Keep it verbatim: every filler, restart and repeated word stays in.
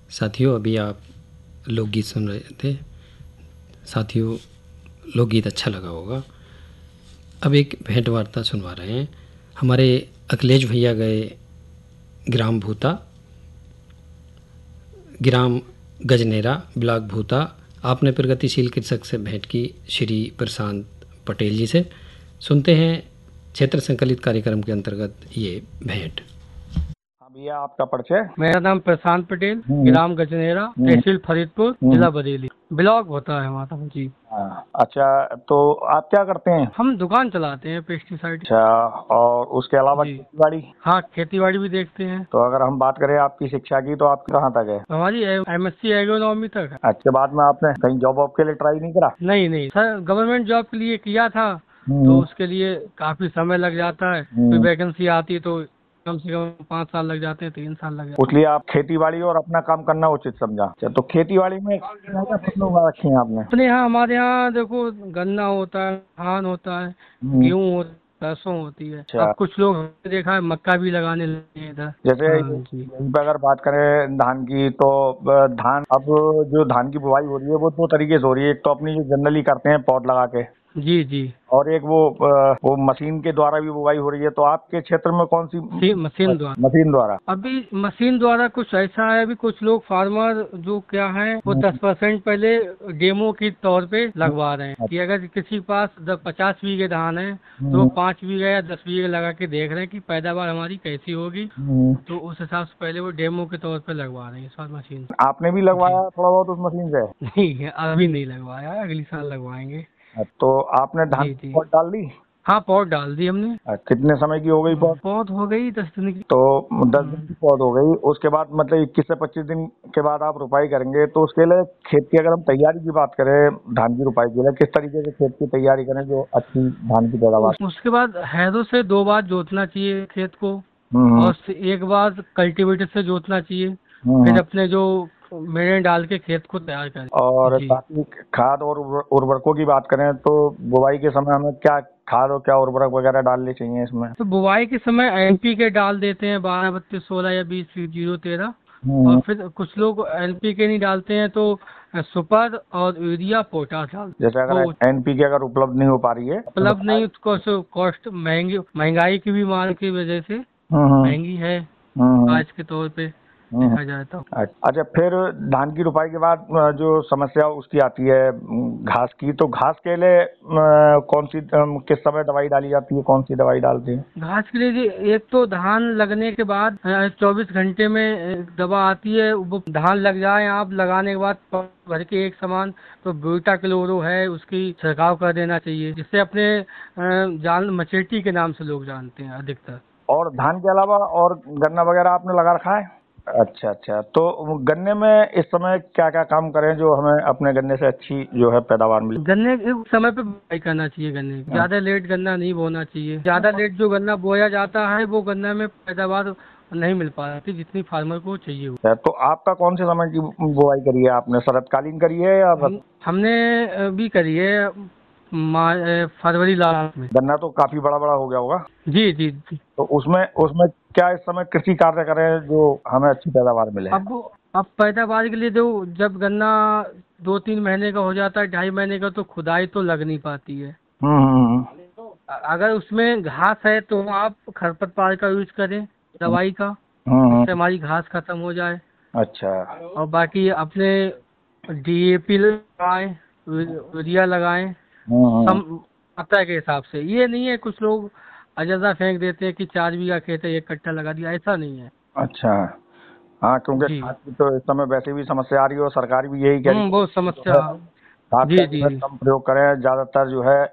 साथियों, अभी आप लोकगीत सुन रहे थे। साथियों, लोकगीत अच्छा लगा होगा। अब एक भेंट वार्ता सुनवा रहे हैं। हमारे अखिलेश भैया गए ग्राम भूता, ग्राम गजनेरा, ब्लॉक भूता। आपने प्रगतिशील कृषक से भेंट की, श्री प्रशांत पटेल जी से। सुनते हैं क्षेत्र संकलित कार्यक्रम के अंतर्गत ये भेंट। भैया, आपका परिचय? मेरा नाम प्रशांत पटेल, हम्म, ग्राम गजनेरा, हम्म, तहसील फरीदपुर, हम्म, जिला बरेली। ब्लॉक होता है हमारा जी। हाँ, अच्छा, तो आप क्या करते हैं? हम दुकान चलाते हैं पेस्टिसाइड। अच्छा, और उसके अलावा जी। खेती बाड़ी? हाँ, खेती बाड़ी भी देखते हैं। तो अगर हम बात करें आपकी शिक्षा की, तो आप कहाँ तक है? हमारी एमएससी एग्रोनॉमी तक है। अच्छे, बाद में आपने कहीं जॉब वॉब के लिए ट्राई नहीं करा? नहीं नहीं सर, गवर्नमेंट जॉब के लिए किया था, हम्म, तो उसके लिए काफी समय लग जाता है। हम्म। कोई वैकेंसी आती है तो कम से कम पाँच साल लग जाते हैं, तीन साल लग जाते उसलिए आप खेती बाड़ी और अपना काम करना उचित समझा। अच्छा, तो खेती बाड़ी में क्या क्या फसलें उगा रखी हैं आपने? हैं। अपने यहाँ हमारे यहाँ देखो, गन्ना होता है, धान होता है, हम्म, गेहूँ होता है, सरसों होती है। अच्छा। अब कुछ लोग हमने देखा है मक्का भी लगाने लगे हैं इधर। जैसे हाँ जी। यहीं पे अगर बात करें धान की, तो अ, धान, अब जो धान की बुवाई हो रही है वो दो तरीके से हो रही है। एक तो अपनी जो जनरली करते हैं पॉट लगा के, जी जी। और एक वो अ, वो मशीन के द्वारा भी बुवाई हो रही है। तो आपके क्षेत्र में कौन सी सी- मशीन द्वारा। मशीन द्वारा? अभी मशीन द्वारा कुछ ऐसा है, अभी कुछ लोग फार्मर जो क्या है वो हम्म, दस परसेंट पहले डेमो के तौर पे लगवा रहे हैं हम्म, कि अगर किसी के पास द- पचास बीघे धान है तो वो हम्म, पाँच बीघे या दस बीघे लगा के देख रहे हैं कि पैदावार हमारी कैसी होगी। हम्म। तो उस हिसाब से पहले वो डेमो के तौर पे लगवा रहे हैं इस बार मशीन। आपने भी जी। लगवाया थोड़ा बहुत उस मशीन से? नहीं, अभी नहीं लगवाया है, अगली साल लगवाएंगे। तो आपने धान जी की जी। पॉट डाल दी? हाँ, पौध डाल दी हमने। अ, कितने समय की हो गई पॉट? पौध हो गई दस दिन की। तो दस दिन की पौध हो गई, उसके बाद मतलब इक्कीस से पच्चीस दिन के बाद आप रुपाई करेंगे। तो उसके लिए खेत की अगर हम तैयारी की बात करें, धान की रुपाई के लिए किस तरीके से खेत की तैयारी करें जो अच्छी धान की पैदावार? उस, उसके बाद हैरों से दो बार जोतना चाहिए खेत को, हम्म, और से- एक बार कल्टीवेटर से जोतना चाहिए। हम्म, फिर हम्म। अपने जो मेड़े डाल के खेत को तैयार करें। और जी। बाकी खाद और उर्वर- उर्वरकों की बात करें, तो बुवाई के समय हमें क्या खाद और क्या उर्वरक वगैरह डालने चाहिए इसमें? तो बुवाई के समय एनपी के डाल देते हैं, बारह बत्तीस सोलह या बीस जीरो तेरह। और हम्म। फिर कुछ लोग एनपीके नहीं डालते हैं तो सुपर और यूरिया पोटाश डालते जैसे हैं। अगर वो एनपीके अगर उपलब्ध नहीं हो पा रही है, आपने उपलब्ध बताया। नहीं, उसको कॉस्ट महंगी, महंगाई की भी मांग की वजह से हम्म, हम्म, महंगी है हम्म, आज के तौर पे हम्म। देखा जाए तो। अच्छा, फिर धान की रुपाई के बाद अ, जो समस्या उसकी आती है अम, घास की, तो घास के लिए अ, कौन सी अम, किस समय दवाई डाली जाती है, कौन सी दवाई डालती है? घास के लिए जी, एक तो धान लगने के बाद चौबीस घंटे में एक दवा आती है, वो धान लग जाए आप लगाने के बाद प- भर के एक समान, तो ब्यूटा क्लोरो है, उसकी छिड़काव कर देना चाहिए, जिससे अपने अ, जान मचेटी के नाम से लोग जानते हैं अधिकतर। और धान के अलावा और गन्ना वगैरह आपने लगा रखा है? अच्छा, अच्छा। तो गन्ने में इस समय क्या क्या काम करें जो हमें अपने गन्ने से अच्छी जो है पैदावार मिले? गन्ने के समय पे बुआई करना चाहिए, गन्ने की ज्यादा लेट गन्ना नहीं बोना चाहिए। ज्यादा लेट जो गन्ना बोया जाता है वो गन्ना में पैदावार नहीं मिल पाती जितनी फार्मर को चाहिए। अच्छा, तो आपका कौन से समय की बुवाई करी है आपने? शरतकालीन करी है या हम हमने भी करी है मा- अ, फरवरी लास्ट में। गन्ना तो काफी बड़ा बड़ा हो गया होगा? जी जी जी। तो उसमें उसमें क्या इस समय कृषि कार्य करें जो हमें अच्छी पैदावार मिले? अब अब पैदावार के लिए जो, जब गन्ना दो तीन महीने का हो जाता है, ढाई महीने का, तो खुदाई तो लग नहीं पाती है। हम्म, हम्म, अ- अगर उसमें घास है तो आप खरपतवार का यूज करें, दवाई का, हम्म, जिससे हम्म। हमारी घास खत्म हो जाए। अच्छा। और बाकी अपने डीएपी लगाएं, यूरिया लगाएं, हम्म, सम मात्रा के हिसाब से। ये नहीं है कुछ लोग अजदा फेंक देते हैं कि चार बीघा खेत है एक कट्टा लगा दिया, ऐसा नहीं है। अच्छा। हाँ, क्योंकि जी। खाद की तो इस समय वैसे भी समस्या आ रही है और सरकार भी यही कह रही हम्म, बहुत है समस्या। खाद का जी जो जी है जी। कम प्रयोग करें, ज्यादातर जो है